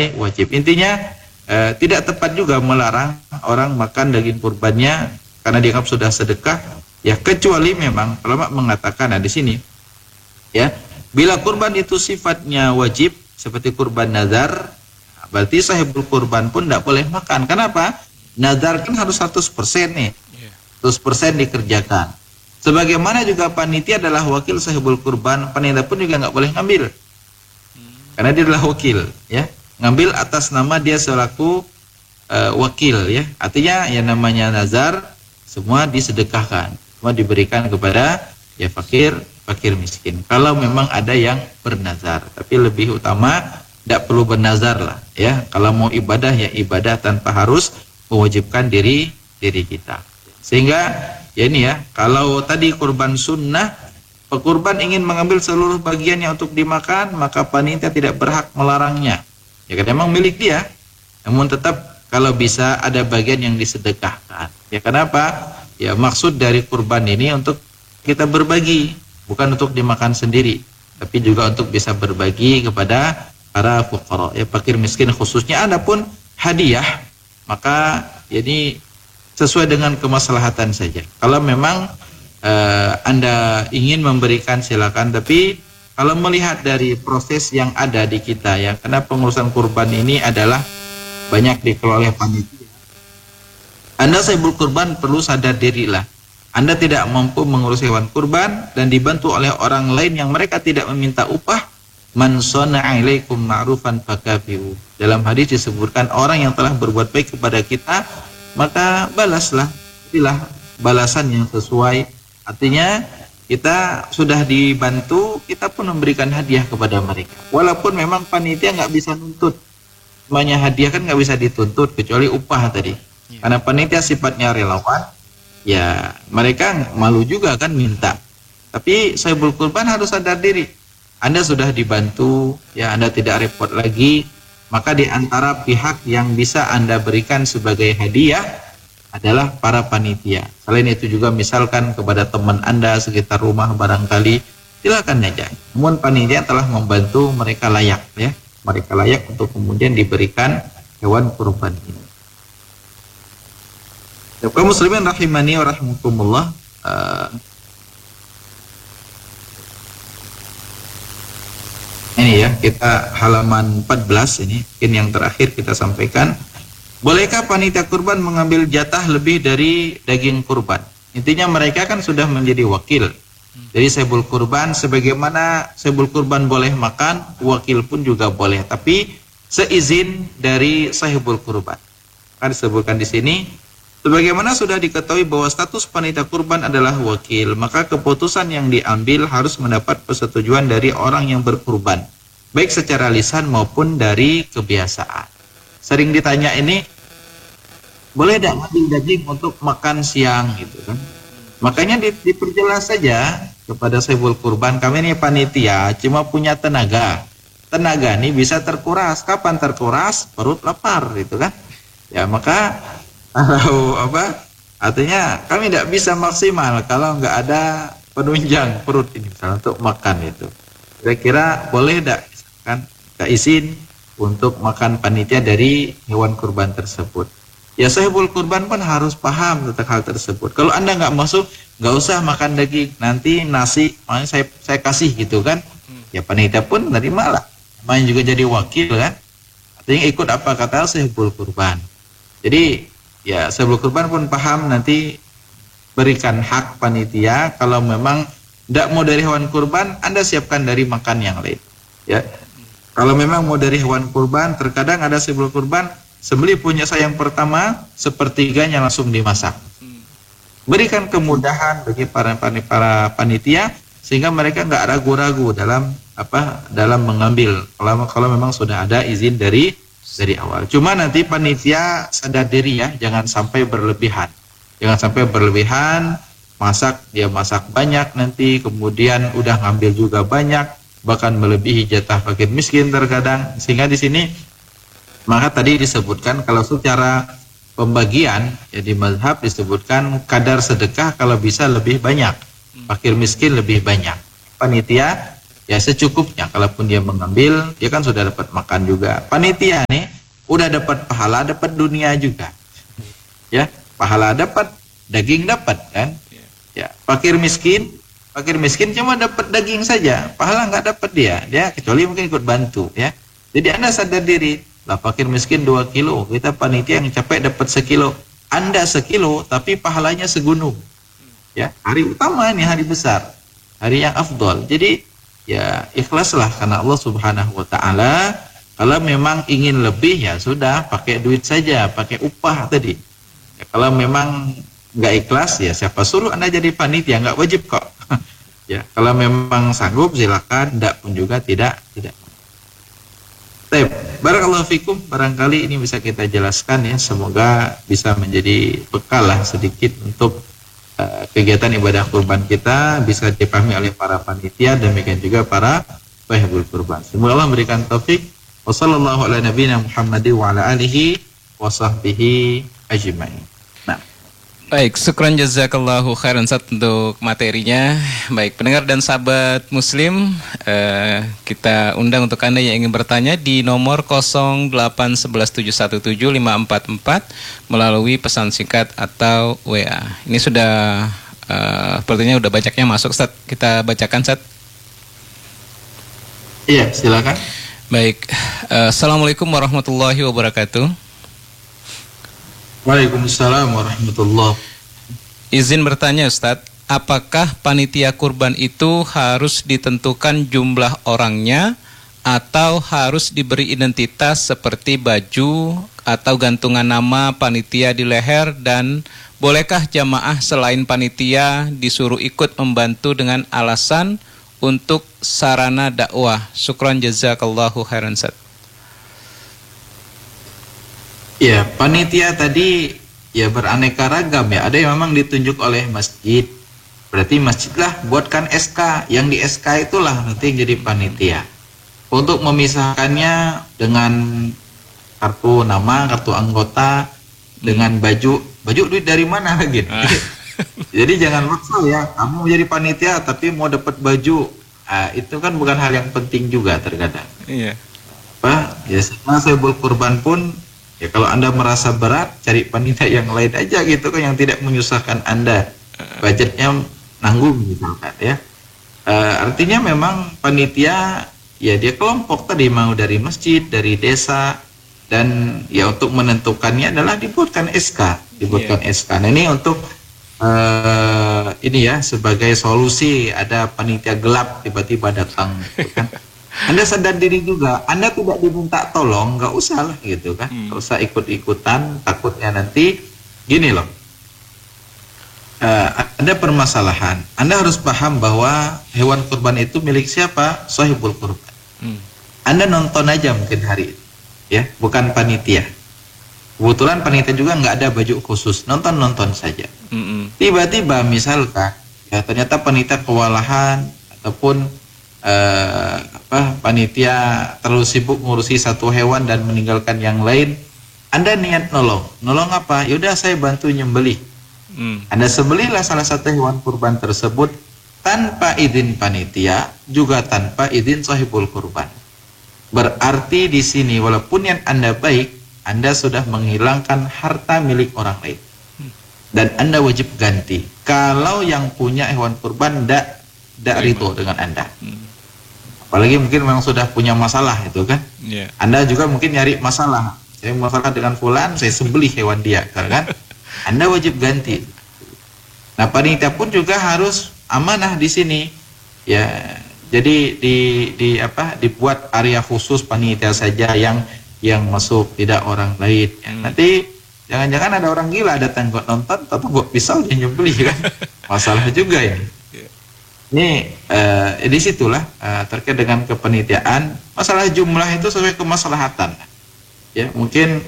sesuai wajib. Intinya tidak tepat juga melarang orang makan daging kurbannya karena dianggap sudah sedekah, ya, kecuali memang ulama mengatakan di sini, ya, bila kurban itu sifatnya wajib seperti kurban nazar, berarti sahibul kurban pun tidak boleh makan. Kenapa? Nazar kan harus 100% nih, 100% dikerjakan. Sebagaimana juga panitia adalah wakil sahibul kurban, panitia pun juga nggak boleh ngambil, karena dia adalah wakil, ya, ngambil atas nama dia selaku wakil, ya. Artinya yang namanya nazar semua disedekahkan, semua diberikan kepada ya fakir miskin. Kalau memang ada yang bernazar, tapi lebih utama tidak perlu bernazar lah, ya. Kalau mau ibadah ya ibadah tanpa harus mewajibkan diri kita. Sehingga ya ini ya, kalau tadi kurban sunnah, pekurban ingin mengambil seluruh bagiannya untuk dimakan, maka panitia tidak berhak melarangnya. Ya kan memang milik dia. Namun tetap kalau bisa ada bagian yang disedekahkan. Ya kenapa? Ya maksud dari kurban ini untuk kita berbagi, bukan untuk dimakan sendiri, tapi juga untuk bisa berbagi kepada para fuqara, ya fakir miskin khususnya. Adapun hadiah, maka ini sesuai dengan kemaslahatan saja. Kalau memang Anda ingin memberikan silakan, tapi kalau melihat dari proses yang ada di kita, ya, karena pengurusan kurban ini adalah banyak dikelola oleh panitia. Anda sahibul kurban perlu sadar dirilah. Anda tidak mampu mengurus hewan kurban dan dibantu oleh orang lain yang mereka tidak meminta upah. Man sana'a ilaikum ma'rufan fakafi'u. Dalam hadis disebutkan orang yang telah berbuat baik kepada kita, maka balaslah, berilah balasan yang sesuai. Artinya kita sudah dibantu, kita pun memberikan hadiah kepada mereka. Walaupun memang panitia nggak bisa nuntut, semuanya hadiah kan nggak bisa dituntut kecuali upah tadi. Karena panitia sifatnya relawan, ya mereka malu juga kan minta. Tapi sahibul kurban harus sadar diri. Anda sudah dibantu, ya Anda tidak repot lagi. Maka di antara pihak yang bisa Anda berikan sebagai hadiah adalah para panitia. Selain itu juga misalkan kepada teman Anda sekitar rumah barangkali, silakan aja. Namun panitia telah membantu, mereka layak, ya. Mereka layak untuk kemudian diberikan hewan kurban ini. Kaum muslimin rahimani wa rahimakumullah. Ini ya, kita halaman 14 ini, mungkin yang terakhir kita sampaikan. Bolehkah panitia kurban mengambil jatah lebih dari daging kurban? Intinya mereka kan sudah menjadi wakil. Jadi sahibul kurban, sebagaimana sahibul kurban boleh makan, wakil pun juga boleh, tapi seizin dari sahibul kurban. Kan disebutkan di sini, sebagaimana sudah diketahui bahwa status panitia kurban adalah wakil, maka keputusan yang diambil harus mendapat persetujuan dari orang yang berkurban, baik secara lisan maupun dari kebiasaan. Sering ditanya ini, boleh tidak ngambil daging untuk makan siang gitu kan? Makanya diperjelas saja kepada sahibul kurban, kami ini panitia cuma punya tenaga. Tenaga ini bisa terkuras. Kapan terkuras? Perut lapar gitu kan? Ya maka kalau artinya kami tidak bisa maksimal kalau nggak ada penunjang perut ini misalnya untuk makan itu. Kira-kira boleh tidak kan kita izin untuk makan panitia dari hewan kurban tersebut? Ya sahibul kurban pun harus paham tentang hal tersebut. Kalau Anda nggak masuk, nggak usah makan daging, nanti nasi makanya saya kasih gitu kan. Ya panitia pun nerima lah, namanya juga jadi wakil kan. Artinya ikut apa kata sahibul kurban. Jadi ya sahibul kurban pun paham, nanti berikan hak panitia. Kalau memang tidak mau dari hewan kurban, Anda siapkan dari makan yang lain. Ya, kalau memang mau dari hewan kurban, terkadang ada sahibul kurban sembelih punya saya yang pertama, sepertiganya langsung dimasak. Berikan kemudahan bagi para panitia sehingga mereka nggak ragu-ragu dalam mengambil. Kalau memang sudah ada izin dari awal. Cuma nanti panitia sadar diri ya, jangan sampai berlebihan. Jangan sampai berlebihan, masak banyak nanti, kemudian udah ngambil juga banyak, bahkan melebihi jatah fakir miskin terkadang. Sehingga di sini maka tadi disebutkan kalau secara pembagian ya di mazhab disebutkan kadar sedekah kalau bisa lebih banyak, fakir miskin lebih banyak. Panitia ya secukupnya. Kalaupun dia mengambil, dia kan sudah dapat makan juga. Panitia nih udah dapat pahala, dapat dunia juga. Ya, pahala dapat, daging dapat kan? Ya, fakir miskin cuma dapat daging saja, pahala nggak dapat dia kecuali mungkin ikut bantu ya. Jadi Anda sadar diri, lah fakir miskin 2 kilo, kita panitia yang capek dapat 1 kilo. Anda 1 kilo tapi pahalanya segunung. Ya, hari utama ini hari besar, hari yang afdol. Jadi ya ikhlaslah karena Allah Subhanahu wa taala. Kalau memang ingin lebih ya sudah pakai duit saja, pakai upah tadi. Ya, kalau memang nggak ikhlas ya siapa suruh Anda jadi panitia, nggak wajib kok. Ya, kalau memang sanggup silakan, tidak pun juga tidak. Baik, barakallahu fikum, barangkali ini bisa kita jelaskan ya, semoga bisa menjadi bekal lah sedikit untuk kegiatan ibadah kurban kita bisa dipahami oleh para panitia, demikian juga para sahibul kurban. Semoga Allah memberikan taufik. Wassallallahu ala nabiyina Muhammadi wa ala alihi wa sahbihi ajma'in. Baik, syukran jazakallahu khairan Ustaz untuk materinya. Baik, pendengar dan sahabat muslim, kita undang untuk Anda yang ingin bertanya di nomor 08117175444 melalui pesan singkat atau WA. Ini sudah sepertinya udah banyaknya masuk Ustaz. Kita bacakan Ustaz. Iya, silakan. Baik, Assalamualaikum warahmatullahi wabarakatuh. Waalaikumsalam warahmatullahi. Izin bertanya Ustadz, apakah panitia kurban itu harus ditentukan jumlah orangnya atau harus diberi identitas seperti baju atau gantungan nama panitia di leher, dan bolehkah jamaah selain panitia disuruh ikut membantu dengan alasan untuk sarana dakwah? Syukran jazakallahu khairan Ustadz. Ya, panitia tadi ya beraneka ragam ya. Ada yang memang ditunjuk oleh masjid. Berarti masjidlah buatkan SK. Yang di SK itulah nanti yang jadi panitia. Untuk memisahkannya dengan kartu nama, kartu anggota, dengan baju duit dari mana gitu. Jadi jangan maksa ya, kamu menjadi panitia tapi mau dapat baju. Itu kan bukan hal yang penting juga terkadang. Iya. Ya sama sahibul kurban pun ya kalau Anda merasa berat, cari panitia yang lain aja gitu kan, yang tidak menyusahkan Anda. Budgetnya nanggung misalkan ya. Artinya memang panitia ya dia kelompok tadi, mau dari masjid, dari desa, dan ya untuk menentukannya adalah dibuatkan SK, SK. Nah ini untuk ini ya sebagai solusi, ada panitia gelap tiba-tiba datang gitu kan. Anda sadar diri juga, Anda tidak diminta tolong, nggak usah lah gitu kan, nggak usah ikut-ikutan, takutnya nanti gini loh, ada permasalahan. Anda harus paham bahwa hewan kurban itu milik siapa? Sahibul kurban. Anda nonton aja mungkin hari itu, ya, bukan panitia. Kebetulan panitia juga nggak ada baju khusus, nonton saja. Tiba-tiba misalkan, ya ternyata panitia kewalahan ataupun panitia terlalu sibuk ngurusi satu hewan dan meninggalkan yang lain. Anda niat nolong apa? Yaudah saya bantu nyembelih. Anda sembelihlah salah satu hewan kurban tersebut tanpa izin panitia, juga tanpa izin sahibul kurban. Berarti di sini walaupun yang Anda baik, Anda sudah menghilangkan harta milik orang lain, dan Anda wajib ganti. Kalau yang punya hewan kurban tidak ridho dengan Anda. Apalagi mungkin memang sudah punya masalah itu kan. Anda juga mungkin nyari masalah. Saya masalah dengan fulan, saya sembelih hewan dia, kan? Anda wajib ganti. Nah, panitia pun juga harus amanah di sini. Ya, jadi dibuat area khusus panitia saja yang masuk, tidak orang lain. Ya, nanti jangan-jangan ada orang gila datang buat nonton, tapi buat pisau dia nyembelih kan. Masalah juga ini. Ini di situlah terkait dengan kepanitiaan, masalah jumlah itu sesuai kemaslahatan. Ya, mungkin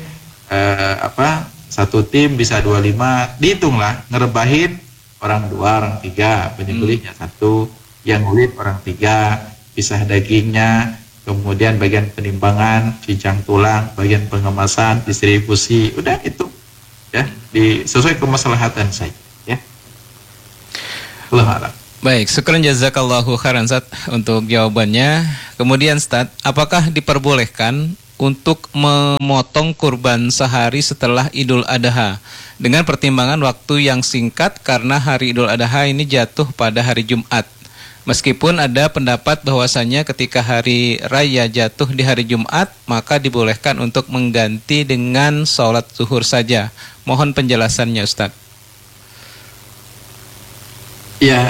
satu tim bisa 25, dihitunglah, ngerebahin orang 2, orang 3, penyembelihnya 1, yang ngulit orang 3, pisah dagingnya, kemudian bagian penimbangan, cincang tulang, bagian pengemasan, distribusi, udah itu ya, sesuai kemaslahatan saja ya. Allah. Baik, syukran jazakallahu khairan Ustaz untuk jawabannya. Kemudian Ustaz, apakah diperbolehkan untuk memotong kurban sehari setelah Idul Adha dengan pertimbangan waktu yang singkat karena hari Idul Adha ini jatuh pada hari Jumat? Meskipun ada pendapat bahwasanya ketika hari raya jatuh di hari Jumat, maka dibolehkan untuk mengganti dengan sholat zuhur saja. Mohon penjelasannya Ustaz. Ya,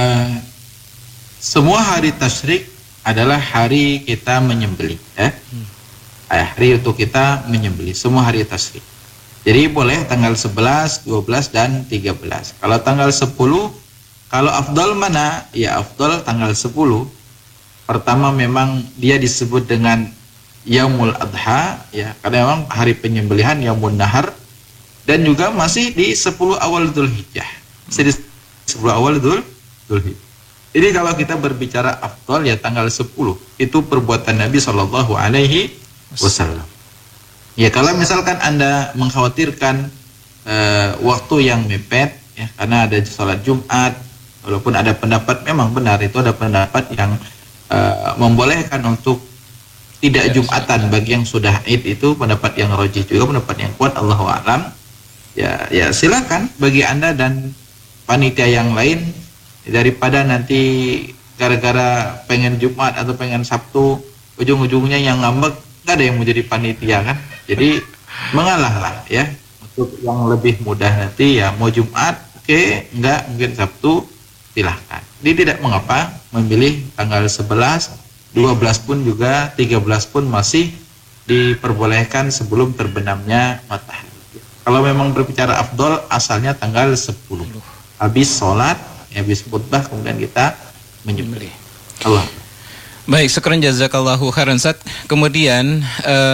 semua hari tasyrik adalah hari kita menyembelih, ya. Hari untuk kita menyembelih, semua hari tasyrik. Jadi boleh tanggal 11, 12 dan 13. Kalau tanggal 10, kalau afdal mana? Ya afdal tanggal 10. Pertama memang dia disebut dengan Yaumul Adha, ya, karena memang hari penyembelihan Yaumun Nahar, dan juga masih di 10 awal Dzulhijjah. Masih di 10 awal Dzulhijjah. Jadi kalau kita berbicara afdal ya tanggal 10, itu perbuatan Nabi Shallallahu Alaihi Wasallam. Ya kalau misalkan Anda mengkhawatirkan waktu yang mepet, ya, karena ada sholat Jumat, walaupun ada pendapat memang benar itu ada pendapat yang membolehkan untuk tidak Jumatan bagi yang sudah Id, itu pendapat yang rajih juga, pendapat yang kuat, Allahu a'lam. Ya silakan bagi Anda dan panitia yang lain, daripada nanti gara-gara pengen Jumat atau pengen Sabtu ujung-ujungnya yang ngambek, nggak ada yang mau jadi panitia kan. Jadi mengalahlah ya, untuk yang lebih mudah nanti ya mau Jumat oke, enggak mungkin Sabtu silahkan. Jadi tidak mengapa memilih tanggal 11, 12 pun juga, 13 pun masih diperbolehkan sebelum terbenamnya matahari. Kalau memang berbicara afdol, asalnya tanggal 10. Habis sholat, habis khutbah, kemudian kita menyembelih. Allah. Baik, syukran jazakallahu khairan Ustaz. Kemudian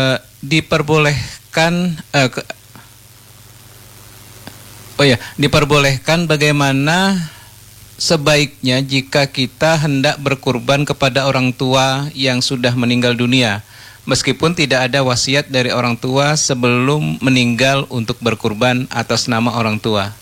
diperbolehkan bagaimana sebaiknya jika kita hendak berkurban kepada orang tua yang sudah meninggal dunia, meskipun tidak ada wasiat dari orang tua sebelum meninggal untuk berkurban atas nama orang tua.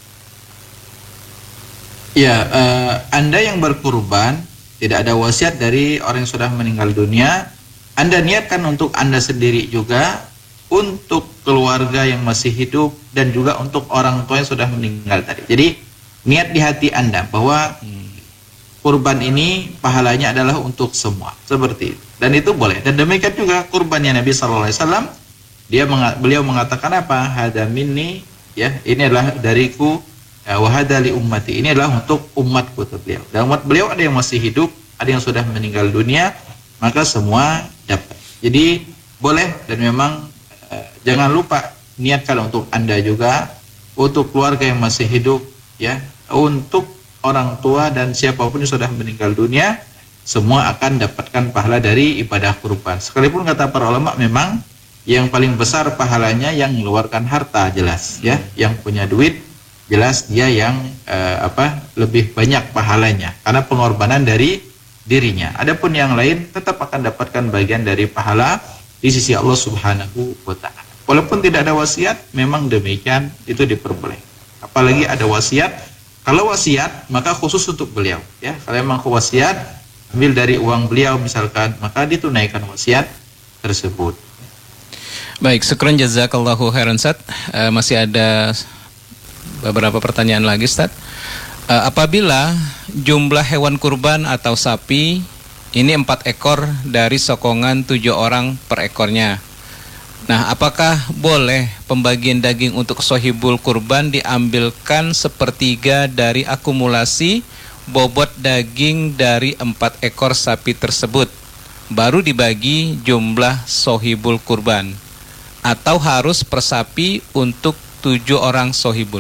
Ya, Anda yang berkurban tidak ada wasiat dari orang yang sudah meninggal dunia, Anda niatkan untuk Anda sendiri juga, untuk keluarga yang masih hidup, dan juga untuk orang tua yang sudah meninggal tadi. Jadi niat di hati Anda bahwa kurban ini pahalanya adalah untuk semua, seperti itu. Dan itu boleh. Dan demikian juga kurbannya Nabi SAW, beliau mengatakan apa? Hada minni, ya, ini adalah dariku. Wahadali ummati, ini adalah untuk umatku, kata beliau. Dan umat beliau ada yang masih hidup, ada yang sudah meninggal dunia, maka semua dapat. Jadi boleh, dan memang jangan lupa niatkan untuk Anda juga, untuk keluarga yang masih hidup, ya, untuk orang tua dan siapapun yang sudah meninggal dunia, semua akan dapatkan pahala dari ibadah kurban. Sekalipun kata para ulama memang yang paling besar pahalanya yang mengeluarkan harta, jelas, ya, yang punya duit, jelas dia yang lebih banyak pahalanya karena pengorbanan dari dirinya. Adapun yang lain tetap akan dapatkan bagian dari pahala di sisi Allah Subhanahu wa taala. Walaupun tidak ada wasiat, memang demikian, itu diperbolehkan. Apalagi ada wasiat. Kalau wasiat maka khusus untuk beliau, ya. Kalau memang wasiat ambil dari uang beliau misalkan, maka ditunaikan wasiat tersebut. Baik, syukran jazakallahu khairan Ustaz. Masih ada beberapa pertanyaan lagi Ustaz. Apabila jumlah hewan kurban atau sapi ini 4 ekor dari sokongan 7 orang per ekornya, nah apakah boleh pembagian daging untuk sohibul kurban diambilkan sepertiga dari akumulasi bobot daging dari 4 ekor sapi tersebut baru dibagi jumlah sohibul kurban, atau harus per sapi untuk 7 orang sohibul?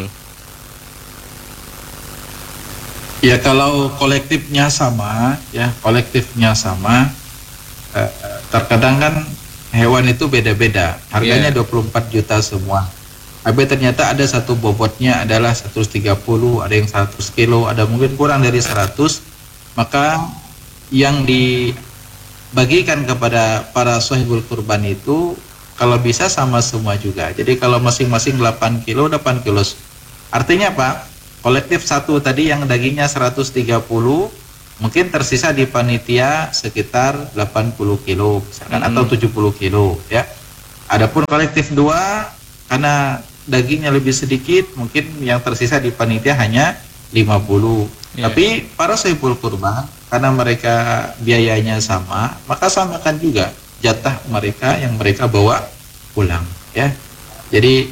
Ya kalau kolektifnya sama, ya kolektifnya sama, terkadang kan hewan itu beda-beda, harganya 24 juta semua. Tapi ternyata ada satu bobotnya adalah 130, ada yang 100 kilo, ada mungkin kurang dari 100, maka yang dibagikan kepada para sahibul kurban itu kalau bisa sama semua juga. Jadi kalau masing-masing 8 kilo, 8 kilo. Artinya apa? kolektif satu tadi yang dagingnya 130, mungkin tersisa di panitia sekitar 80 kilo misalkan, atau 70 kilo ya. Adapun kolektif 2 karena dagingnya lebih sedikit, mungkin yang tersisa di panitia hanya 50. Tapi para sahibul kurban karena mereka biayanya sama, maka samakan juga jatah mereka yang mereka bawa pulang ya. Jadi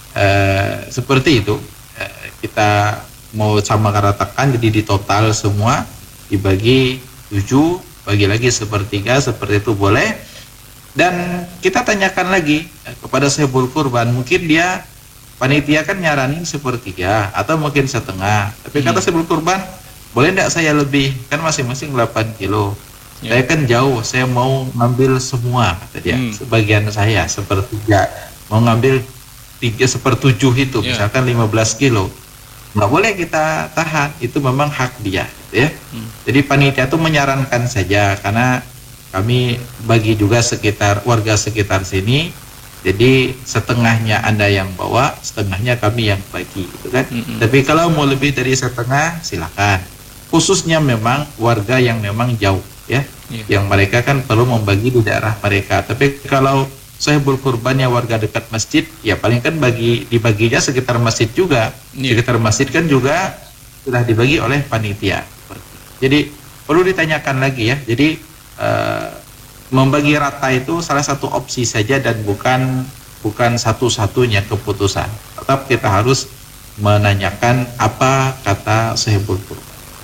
seperti itu, kita mau sama ratakan, jadi di total semua dibagi 7, bagi lagi sepertiga, seperti itu boleh. Dan kita tanyakan lagi kepada sahibul kurban, mungkin dia panitia kan nyaranin sepertiga atau mungkin setengah, tapi kata sahibul kurban, boleh enggak saya lebih, kan masing-masing 8 kilo. Saya kan jauh, saya mau ngambil semua, kata dia. Sebagian saya sepertiga, mau ngambil 3/7 itu, misalkan 15 kilo. Nggak boleh kita tahan, itu memang hak dia, gitu ya. Jadi panitia itu menyarankan saja, karena kami bagi juga sekitar warga sekitar sini, jadi setengahnya Anda yang bawa, setengahnya kami yang bagi, gitu kan. Tapi kalau mau lebih dari setengah, silakan. Khususnya memang warga yang memang jauh, ya, yang mereka kan perlu membagi di daerah mereka. Tapi kalau sahibul kurbannya warga dekat masjid, ya paling kan dibaginya sekitar masjid juga. Sekitar masjid kan juga sudah dibagi oleh panitia. Jadi perlu ditanyakan lagi ya. Jadi membagi rata itu salah satu opsi saja dan bukan satu-satunya keputusan. Tetap kita harus menanyakan apa kata sahibul kurban.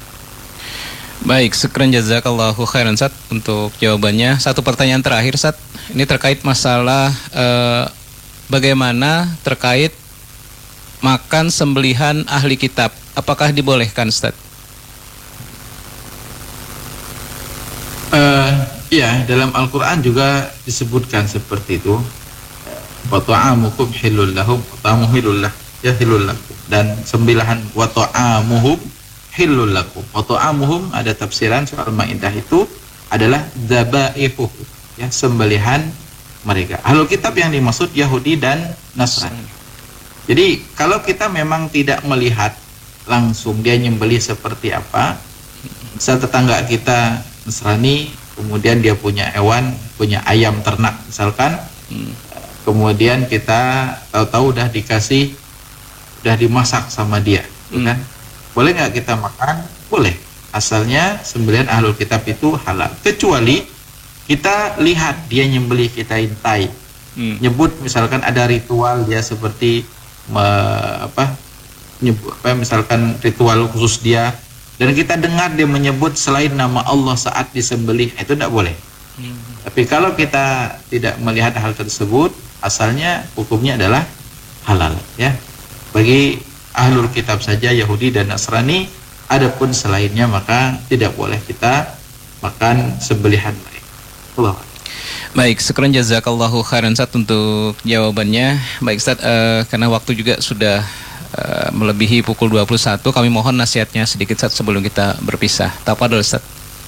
Baik, syukran jazakallahu khairan Ustaz untuk jawabannya. Satu pertanyaan terakhir Ustaz, ini terkait masalah bagaimana terkait makan sembelihan ahli kitab, apakah dibolehkan Ustaz? Ya, dalam Al-Quran juga disebutkan seperti itu. Wa ta'amukum hilul lahum wa ta'amuhum hilul lakum. Dan sembelihan wa ta'amuhum hilul lakum. Wa ta'amuhum, ada tafsiran soal Maidah itu adalah dzabaihuh, ya, sembelihan mereka. Ahlul kitab yang dimaksud Yahudi dan Nasrani. Jadi kalau kita memang tidak melihat langsung dia nyembelih seperti apa, misal tetangga kita Nasrani, kemudian dia punya hewan, punya ayam ternak misalkan, kemudian kita tahu-tahu udah dimasak sama dia, kan? Boleh nggak kita makan? Boleh, asalnya sembelihan ahlul kitab itu halal, kecuali kita lihat dia nyembelih, kita intai, nyebut misalkan ada ritual dia seperti misalkan ritual khusus dia, dan kita dengar dia menyebut selain nama Allah saat disembelih, itu tidak boleh. Tapi kalau kita tidak melihat hal tersebut, asalnya hukumnya adalah halal, ya, bagi ahlul kitab saja, Yahudi dan Nasrani. Adapun selainnya maka tidak boleh kita makan sembelihan mereka. Allah. Baik, syukran jazakallahu khairan Ustaz untuk jawabannya. Baik Ustaz, karena waktu juga sudah melebihi pukul 21, kami mohon nasihatnya sedikit Ustaz sebelum kita berpisah. Tafadhol Ustaz.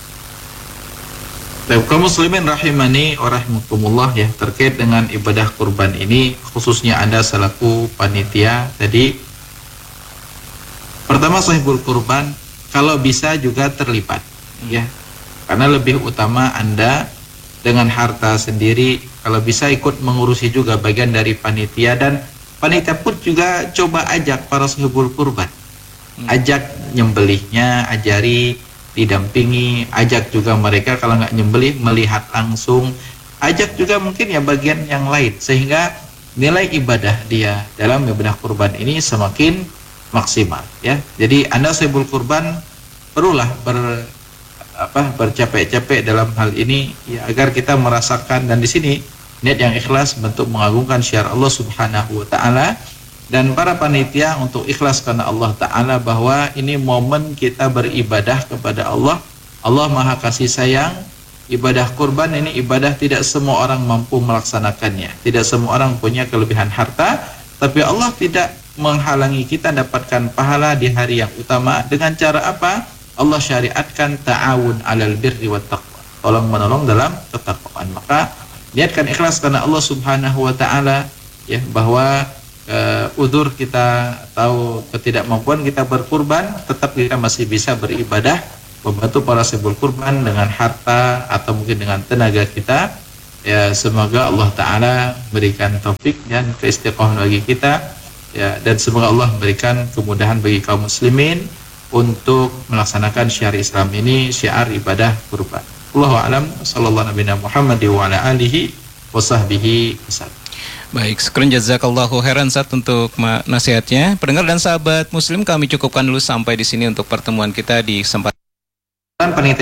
Kaum muslimin rahimani wa rahimakumullah, ya, terkait dengan ibadah kurban ini, khususnya Anda selaku panitia tadi, pertama sahibul kurban kalau bisa juga terlibat, ya, karena lebih utama Anda dengan harta sendiri, kalau bisa ikut mengurusi juga bagian dari panitia, dan panitia pun juga coba ajak para sahibul kurban, ajak nyembelihnya, ajari, didampingi, ajak juga mereka kalau nggak nyembelih melihat langsung, ajak juga mungkin ya bagian yang lain, sehingga nilai ibadah dia dalam ibadah kurban ini semakin maksimal, ya. Jadi Anda sahibul kurban perlulah bercapek-capek dalam hal ini, ya, agar kita merasakan, dan di sini niat yang ikhlas bentuk mengagungkan syiar Allah Subhanahu wa taala, dan para panitia untuk ikhlas karena Allah taala, bahwa ini momen kita beribadah kepada Allah. Allah Maha Kasih Sayang. Ibadah kurban ini ibadah tidak semua orang mampu melaksanakannya, tidak semua orang punya kelebihan harta, tapi Allah tidak menghalangi kita dapatkan pahala di hari yang utama. Dengan cara apa? Allah syariatkan ta'awun 'alal birri wat taqwa, tolong menolong dalam ketakwaan. Maka niatkan ikhlas karena Allah Subhanahu wa taala, ya, bahwa udzur kita atau ketidakmampuan kita berkurban, tetap kita masih bisa beribadah, membantu para sahibul kurban dengan harta atau mungkin dengan tenaga kita. Ya, semoga Allah Ta'ala berikan taufik dan keistiqomahan bagi kita, ya, dan semoga Allah berikan kemudahan bagi kaum muslimin untuk melaksanakan syiar Islam ini, syiar ibadah kurban. Allahu a'lam, sallallahu nabiyana Muhammad wa ala alihi wa sahbihi wasallam. Baik, syukran jazakallahu khairan Ustaz untuk nasihatnya. Pendengar dan sahabat muslim, kami cukupkan dulu sampai di sini untuk pertemuan kita di kesempatan. Panitia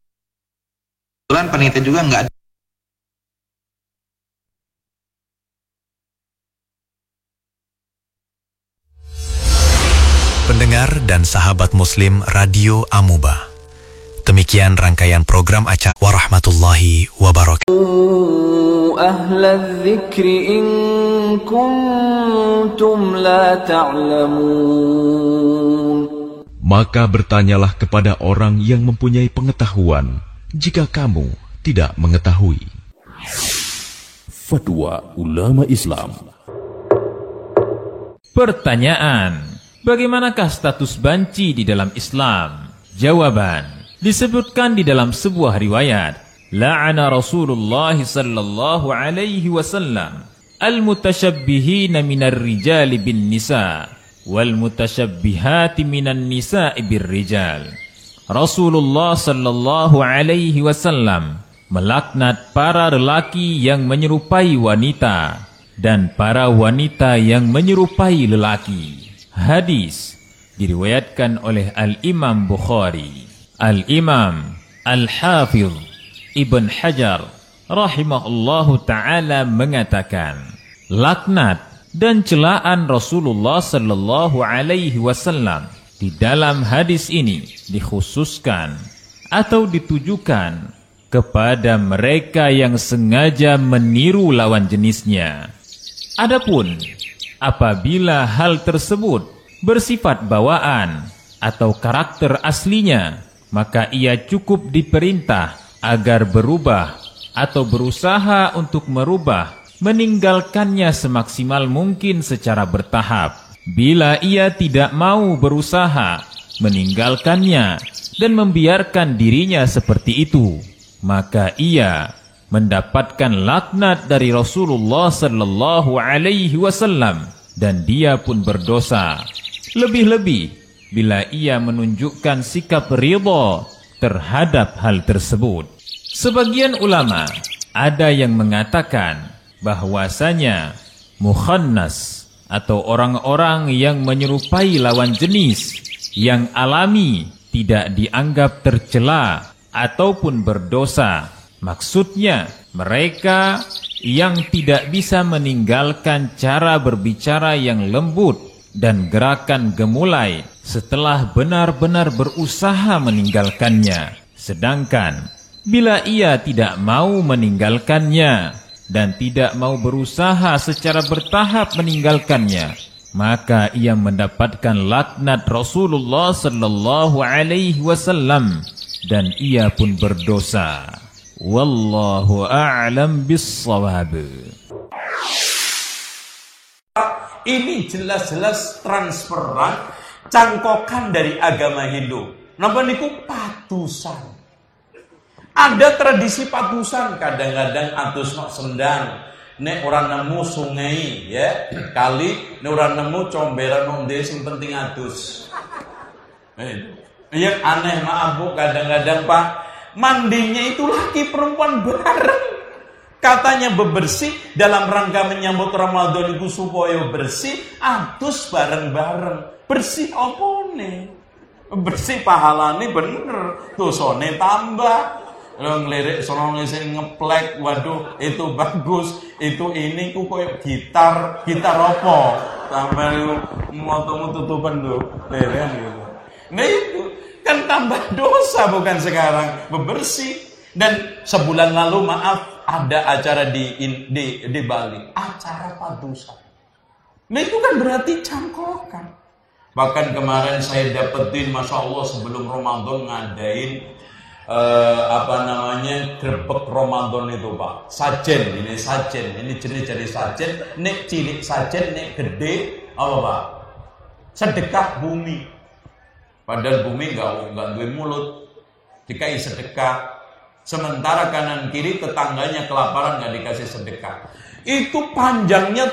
juga enggak ada. Pendengar dan sahabat muslim Radio Amuba, demikian rangkaian program acara warahmatullahi wabarakatuh. Ahlal dzikri in kuntum la ta'lamun. Maka bertanyalah kepada orang yang mempunyai pengetahuan jika kamu tidak mengetahui. Fatwa Ulama Islam. Pertanyaan: bagaimanakah status banci di dalam Islam? Jawaban: disebutkan di dalam sebuah riwayat, la'ana Rasulullah sallallahu alaihi wasallam al-mutasyabbihina minar rijali bin nisa wal mutasyabbihati minan nisa'i bir rijal. Rasulullah sallallahu alaihi wasallam melaknat para lelaki yang menyerupai wanita dan para wanita yang menyerupai lelaki. Hadis diriwayatkan oleh Al-Imam Bukhari. Al-Imam Al-Hafidh Ibn Hajar rahimahullahu ta'ala mengatakan, laknat dan celaan Rasulullah sallallahu alaihi wasallam di dalam hadis ini dikhususkan atau ditujukan kepada mereka yang sengaja meniru lawan jenisnya. Adapun apabila hal tersebut bersifat bawaan atau karakter aslinya, maka ia cukup diperintah agar berubah atau berusaha untuk merubah, meninggalkannya semaksimal mungkin secara bertahap. Bila ia tidak mau berusaha meninggalkannya dan membiarkan dirinya seperti itu, maka ia mendapatkan laknat dari Rasulullah sallallahu alaihi wasallam dan dia pun berdosa. Lebih-lebih bila ia menunjukkan sikap ridha terhadap hal tersebut. Sebagian ulama ada yang mengatakan bahwasanya mukhannas atau orang-orang yang menyerupai lawan jenis yang alami tidak dianggap tercela ataupun berdosa. Maksudnya mereka yang tidak bisa meninggalkan cara berbicara yang lembut dan gerakan gemulai setelah benar-benar berusaha meninggalkannya. Sedangkan bila ia tidak mau meninggalkannya dan tidak mau berusaha secara bertahap meninggalkannya, maka ia mendapatkan laknat Rasulullah sallallahu alaihi wasallam dan ia pun berdosa. Wallahu a'lam bis-shawab. Ini jelas-jelas transferan cangkokan dari agama Hindu. Napa niku patusan. Ada tradisi patusan, kadang-kadang atus nok sendang, nek ora nemu sungai ya, kali nek ora nemu comberan wong dhewe sing penting atus. Iya aneh maaf Bu, kadang-kadang Pak, mandinya itu laki perempuan bareng. Katanya bebersih dalam rangka menyambut Ramadan itu supaya bersih, atus bareng-bareng. Bersih apa nih? Bersih pahalane bener, dosane tambah. Ngelirik sono sing ngeplek, waduh itu bagus, itu ini ku koyo gitar apa? Tambah motomu tutupan lho, leren gitu. Nah itu kan tambah dosa bukan sekarang, bebersih. Dan sebulan lalu maaf ada acara di Bali, acara padusan. Nah itu kan berarti cangkokan. Bahkan kemarin saya dapetin, Masya Allah, sebelum Ramadan ngadain grebek Ramadan itu Pak, sajen, ini jenis dari sajen, nek cilik sajen, nek gede apa Pak? Sedekah bumi. Padahal bumi enggak duwe mulut, dikai sedekah. Sementara kanan kiri tetangganya kelaparan enggak dikasih sedekah. Itu panjangnya